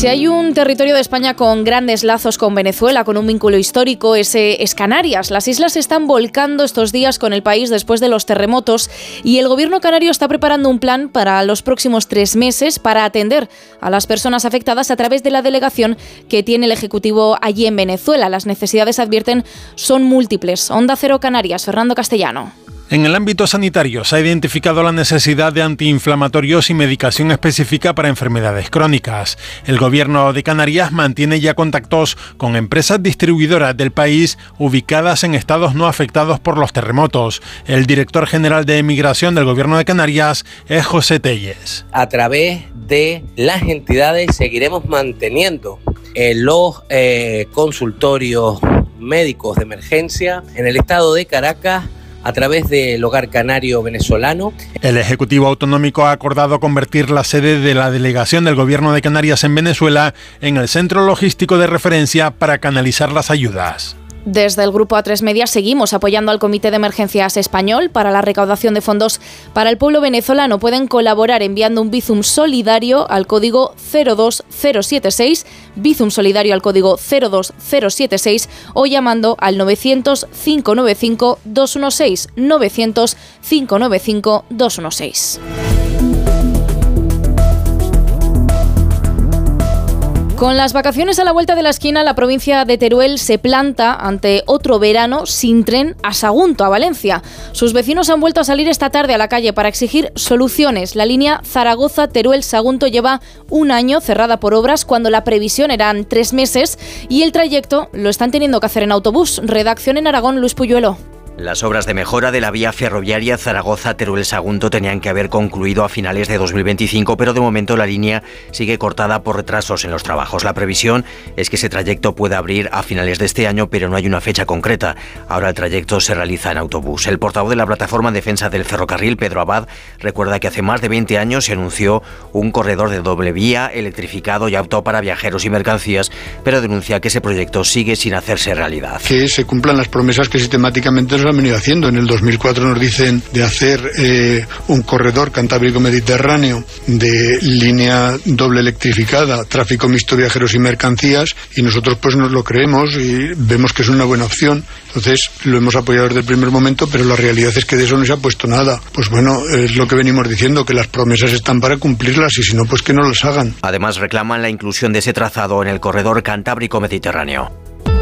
Si hay un territorio de España con grandes lazos con Venezuela, con un vínculo histórico, ese es Canarias. Las islas se están volcando estos días con el país después de los terremotos y el gobierno canario está preparando un plan para los próximos 3 meses para atender a las personas afectadas a través de la delegación que tiene el Ejecutivo allí en Venezuela. Las necesidades, advierten, son múltiples. Onda Cero Canarias, Fernando Castellano. En el ámbito sanitario se ha identificado la necesidad de antiinflamatorios y medicación específica para enfermedades crónicas. El Gobierno de Canarias mantiene ya contactos con empresas distribuidoras del país ubicadas en estados no afectados por los terremotos. El director general de Emigración del Gobierno de Canarias es José Telles. A través de las entidades seguiremos manteniendo los consultorios médicos de emergencia en el estado de Caracas, a través del Hogar Canario Venezolano. El Ejecutivo Autonómico ha acordado convertir la sede de la delegación del Gobierno de Canarias en Venezuela en el centro logístico de referencia para canalizar las ayudas. Desde el Grupo A3 Media seguimos apoyando al Comité de Emergencias Español para la recaudación de fondos para el pueblo venezolano. Pueden colaborar enviando un Bizum solidario al código 02076, Bizum solidario al código 02076 o llamando al 900-595-216, 900-595-216. Con las vacaciones a la vuelta de la esquina, la provincia de Teruel se planta ante otro verano sin tren a Sagunto, a Valencia. Sus vecinos han vuelto a salir esta tarde a la calle para exigir soluciones. La línea Zaragoza-Teruel-Sagunto lleva un año cerrada por obras cuando la previsión eran 3 meses y el trayecto lo están teniendo que hacer en autobús. Redacción en Aragón, Luis Puyuelo. Las obras de mejora de la vía ferroviaria Zaragoza-Teruel-Sagunto tenían que haber concluido a finales de 2025, pero de momento la línea sigue cortada por retrasos en los trabajos. La previsión es que ese trayecto pueda abrir a finales de este año, pero no hay una fecha concreta. Ahora el trayecto se realiza en autobús. El portavoz de la Plataforma en Defensa del Ferrocarril, Pedro Abad, recuerda que hace más de 20 años se anunció un corredor de doble vía electrificado y apto para viajeros y mercancías, pero denuncia que ese proyecto sigue sin hacerse realidad. Que se cumplan las promesas que sistemáticamente han venido haciendo. En el 2004 nos dicen de hacer un corredor cantábrico-mediterráneo de línea doble electrificada, tráfico mixto, viajeros y mercancías, y nosotros pues nos lo creemos y vemos que es una buena opción. Entonces lo hemos apoyado desde el primer momento, pero la realidad es que de eso no se ha puesto nada. Pues bueno, es lo que venimos diciendo, que las promesas están para cumplirlas y si no, pues que no las hagan. Además reclaman la inclusión de ese trazado en el corredor cantábrico-mediterráneo.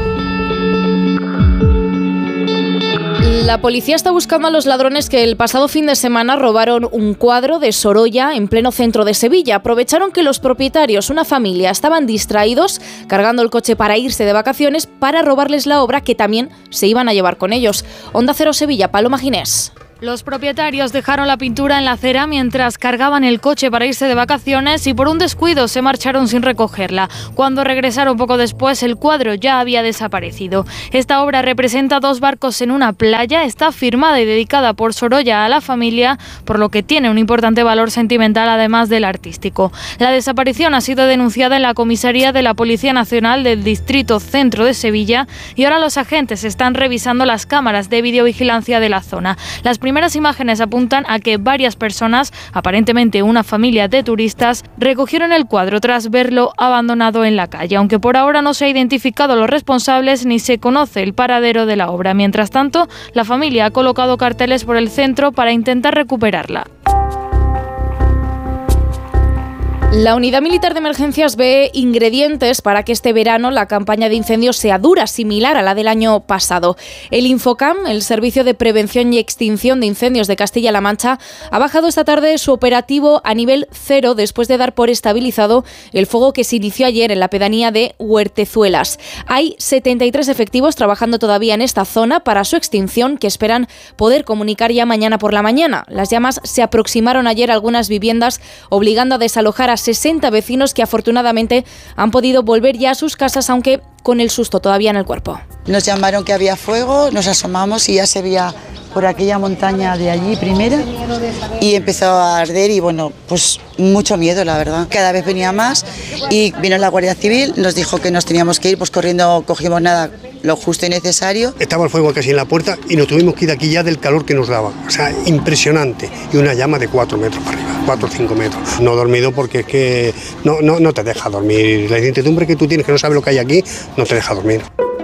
La policía está buscando a los ladrones que el pasado fin de semana robaron un cuadro de Sorolla en pleno centro de Sevilla. Aprovecharon que los propietarios, una familia, estaban distraídos cargando el coche para irse de vacaciones para robarles la obra que también se iban a llevar con ellos. Onda Cero Sevilla, Paloma Ginés. Los propietarios dejaron la pintura en la acera mientras cargaban el coche para irse de vacaciones y por un descuido se marcharon sin recogerla. Cuando regresaron poco después, el cuadro ya había desaparecido. Esta obra representa 2 barcos en una playa, está firmada y dedicada por Sorolla a la familia, por lo que tiene un importante valor sentimental además del artístico. La desaparición ha sido denunciada en la comisaría de la Policía Nacional del Distrito Centro de Sevilla y ahora los agentes están revisando las cámaras de videovigilancia de la zona. Las primeras imágenes apuntan a que varias personas, aparentemente una familia de turistas, recogieron el cuadro tras verlo abandonado en la calle, aunque por ahora no se ha identificado a los responsables ni se conoce el paradero de la obra. Mientras tanto, la familia ha colocado carteles por el centro para intentar recuperarla. La Unidad Militar de Emergencias ve ingredientes para que este verano la campaña de incendios sea dura, similar a la del año pasado. El Infocam, el Servicio de Prevención y Extinción de Incendios de Castilla-La Mancha, ha bajado esta tarde su operativo a nivel 0 después de dar por estabilizado el fuego que se inició ayer en la pedanía de Huertezuelas. Hay 73 efectivos trabajando todavía en esta zona para su extinción, que esperan poder comunicar ya mañana por la mañana. Las llamas se aproximaron ayer a algunas viviendas, obligando a desalojar a 60 vecinos que afortunadamente han podido volver ya a sus casas, aunque con el susto todavía en el cuerpo. Nos llamaron que había fuego, nos asomamos y ya se veía por aquella montaña de allí primera y empezó a arder y bueno, pues mucho miedo la verdad. Cada vez venía más y vino la Guardia Civil, nos dijo que nos teníamos que ir, pues corriendo cogimos nada, lo justo y necesario. Estaba el fuego casi en la puerta y nos tuvimos que ir de aquí ya del calor que nos daba, o sea, impresionante, y una llama de 4 metros para arriba. 4 o 5 metros. No he dormido porque es que no te deja dormir. La incertidumbre que tú tienes, que no sabes lo que hay aquí, no te deja dormir.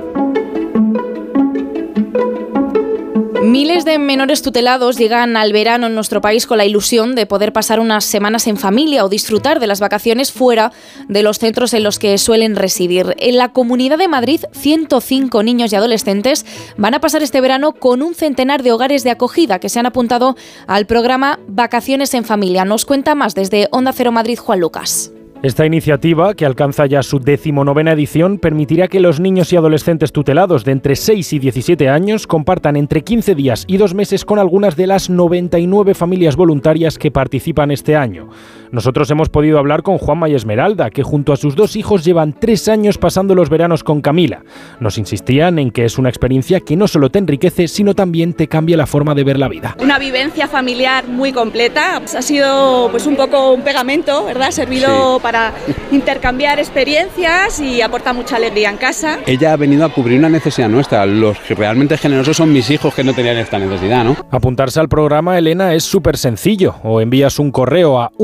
Miles de menores tutelados llegan al verano en nuestro país con la ilusión de poder pasar unas semanas en familia o disfrutar de las vacaciones fuera de los centros en los que suelen residir. En la Comunidad de Madrid, 105 niños y adolescentes van a pasar este verano con un centenar de hogares de acogida que se han apuntado al programa Vacaciones en Familia. Nos cuenta más desde Onda Cero Madrid, Juan Lucas. Esta iniciativa, que alcanza ya su 19ª edición, permitirá que los niños y adolescentes tutelados de entre 6 y 17 años compartan entre 15 días y 2 meses con algunas de las 99 familias voluntarias que participan este año. Nosotros hemos podido hablar con Juanma y Esmeralda, que junto a sus 2 hijos llevan 3 años pasando los veranos con Camila. Nos insistían en que es una experiencia que no solo te enriquece, sino también te cambia la forma de ver la vida. Una vivencia familiar muy completa. Ha sido pues un poco un pegamento, ¿verdad? Ha servido para intercambiar experiencias y aporta mucha alegría en casa. Ella ha venido a cubrir una necesidad nuestra. Los que realmente generosos son mis hijos, que no tenían esta necesidad, ¿no? Apuntarse al programa, Elena, es súper sencillo. O envías un correo a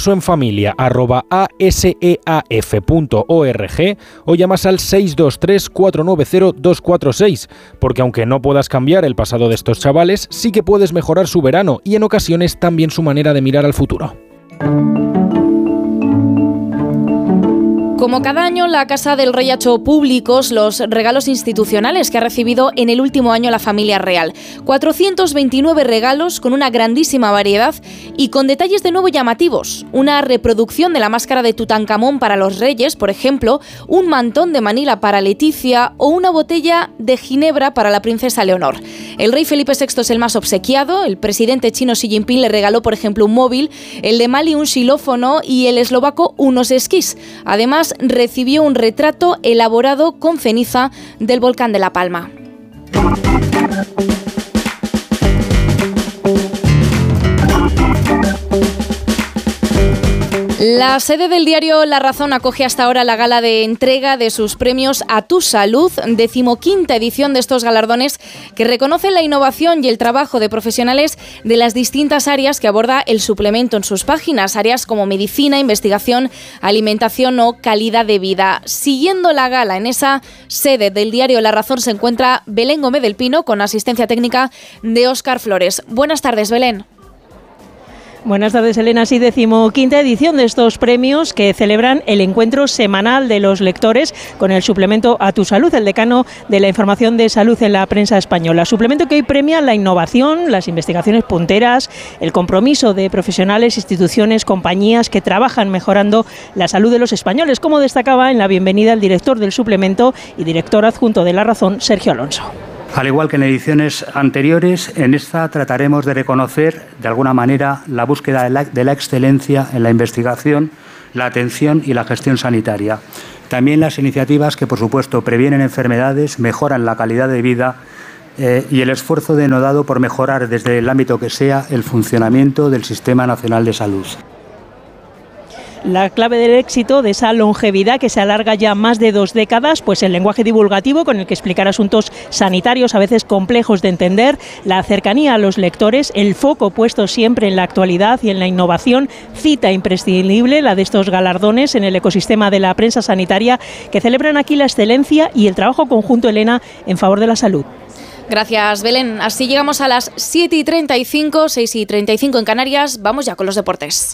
uncursoenfamilia@aseaf.org o llamas al 623 490 246, porque aunque no puedas cambiar el pasado de estos chavales, sí que puedes mejorar su verano y en ocasiones también su manera de mirar al futuro. Como cada año, la Casa del Rey ha hecho públicos los regalos institucionales que ha recibido en el último año la familia real. 429 regalos con una grandísima variedad y con detalles de nuevo llamativos. Una reproducción de la máscara de Tutankamón para los reyes, por ejemplo, un mantón de Manila para Leticia o una botella de ginebra para la princesa Leonor. El rey Felipe VI es el más obsequiado. El presidente chino Xi Jinping le regaló, por ejemplo, un móvil, el de Mali un xilófono y el eslovaco unos esquís. Además, recibió un retrato elaborado con ceniza del volcán de La Palma. La sede del diario La Razón acoge hasta ahora la gala de entrega de sus premios A Tu Salud, 15ª edición de estos galardones que reconocen la innovación y el trabajo de profesionales de las distintas áreas que aborda el suplemento en sus páginas, áreas como medicina, investigación, alimentación o calidad de vida. Siguiendo la gala en esa sede del diario La Razón se encuentra Belén Gómez del Pino con asistencia técnica de Óscar Flores. Buenas tardes, Belén. Buenas tardes, Elena. Sí, 15ª edición de estos premios que celebran el encuentro semanal de los lectores con el suplemento A Tu Salud, el decano de la información de salud en la prensa española. Suplemento que hoy premia la innovación, las investigaciones punteras, el compromiso de profesionales, instituciones, compañías que trabajan mejorando la salud de los españoles, como destacaba en la bienvenida el director del suplemento y director adjunto de La Razón, Sergio Alonso. Al igual que en ediciones anteriores, en esta trataremos de reconocer, de alguna manera, la búsqueda de la excelencia en la investigación, la atención y la gestión sanitaria. También las iniciativas que, por supuesto, previenen enfermedades, mejoran la calidad de vida y el esfuerzo denodado por mejorar, desde el ámbito que sea, el funcionamiento del Sistema Nacional de Salud. La clave del éxito de esa longevidad que se alarga ya más de 2 décadas, pues el lenguaje divulgativo con el que explicar asuntos sanitarios a veces complejos de entender, la cercanía a los lectores, el foco puesto siempre en la actualidad y en la innovación, cita imprescindible la de estos galardones en el ecosistema de la prensa sanitaria que celebran aquí la excelencia y el trabajo conjunto, Elena, en favor de la salud. Gracias, Belén. Así llegamos a las 7:35, 6:35 en Canarias. Vamos ya con los deportes.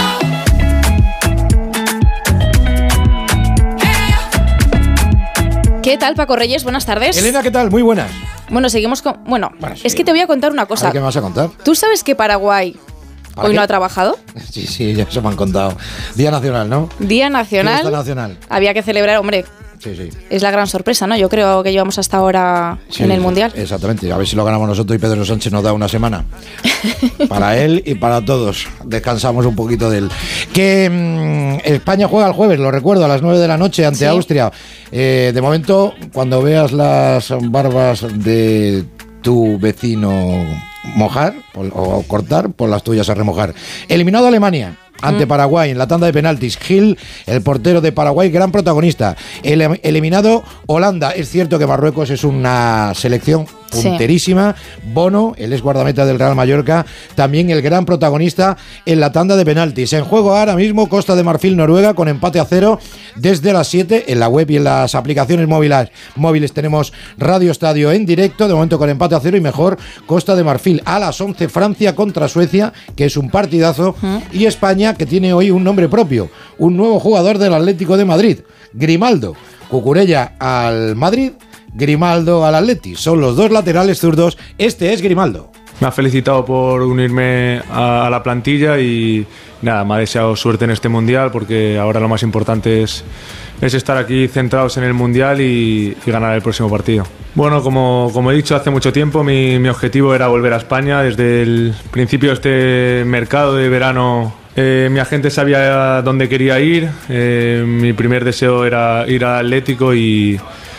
¿Qué tal, Paco Reyes? Buenas tardes. Elena, ¿qué tal? Muy buenas. Bueno, seguimos con... Bueno, sí. Es que te voy a contar una cosa. ¿Qué me vas a contar? ¿Tú sabes que Paraguay hoy no ha trabajado? Sí, ya se me han contado. Día Nacional, ¿no? Día Nacional. Fiesta Nacional. Había que celebrar, hombre. Sí. Es la gran sorpresa, ¿no? Yo creo que llevamos hasta ahora en el Mundial. Exactamente. A ver si lo ganamos nosotros y Pedro Sánchez nos da una semana. Para él y para todos. Descansamos un poquito de él. Que España juega el jueves, lo recuerdo, a las 9 de la noche ante Austria. De momento, cuando veas las barbas de tu vecino mojar o cortar, pues las tuyas a remojar. Eliminado Alemania. ante Paraguay en la tanda de penaltis. Gil, el portero de Paraguay, gran protagonista. Eliminado Holanda. Es cierto que Marruecos es una selección punterísima. Bono, el ex guardameta del Real Mallorca, también el gran protagonista en la tanda de penaltis. En juego ahora mismo Costa de Marfil, Noruega, con empate a 0 desde las 7. En la web y en las aplicaciones móviles tenemos Radio Estadio en directo, de momento con empate a 0 y mejor Costa de Marfil. A las 11 Francia contra Suecia, que es un partidazo, y España, que tiene hoy un nombre propio, un nuevo jugador del Atlético de Madrid, Grimaldo. Cucurella al Madrid, Grimaldo al Atleti. Son los dos laterales zurdos. Este es Grimaldo. Me ha felicitado por unirme a la plantilla y nada, me ha deseado suerte en este Mundial, porque ahora lo más importante es estar aquí centrados en el Mundial y ganar el próximo partido. Bueno, como he dicho hace mucho tiempo, mi objetivo era volver a España. Desde el principio de este mercado de verano, mi agente sabía dónde quería ir. Mi primer deseo era ir al Atlético y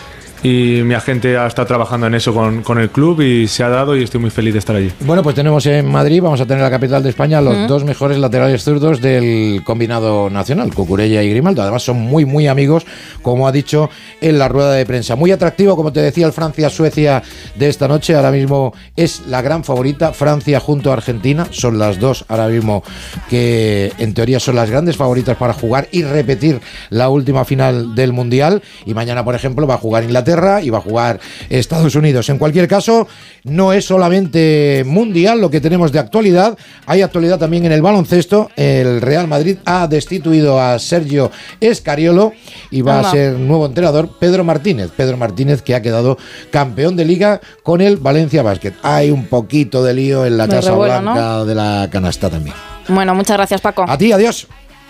mi agente ha estado trabajando en eso con el club y se ha dado, y estoy muy feliz de estar allí. Bueno, pues tenemos en Madrid, vamos a tener en la capital de España los dos mejores laterales zurdos del combinado nacional, Cucurella y Grimaldo. Además son muy, muy amigos, como ha dicho en la rueda de prensa. Muy atractivo, como te decía, el Francia-Suecia de esta noche. Ahora mismo es la gran favorita, Francia junto a Argentina. Son las dos ahora mismo que en teoría son las grandes favoritas para jugar y repetir la última final del Mundial. Y mañana, por ejemplo, va a jugar Inglaterra y va a jugar Estados Unidos. En cualquier caso, no es solamente mundial lo que tenemos de actualidad, hay actualidad también en el baloncesto. El Real Madrid ha destituido a Sergio Escariolo y va a ser nuevo entrenador Pedro Martínez, que ha quedado campeón de liga con el Valencia Basket. Hay un poquito de lío en la Casa Blanca, ¿no?, de la canasta también. Bueno, muchas gracias, Paco. A ti, adiós.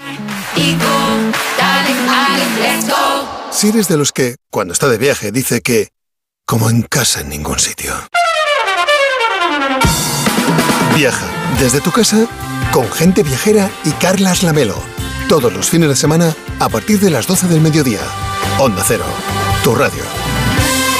Si eres de los que, cuando está de viaje, dice que como en casa en ningún sitio. Viaja desde tu casa con Gente Viajera y Carlas Lamelo. Todos los fines de semana a partir de las 12 del mediodía. Onda Cero, tu radio.